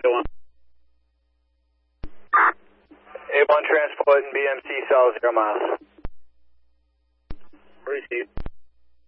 A1. A1 transport and BMC cell 0 miles. Receive.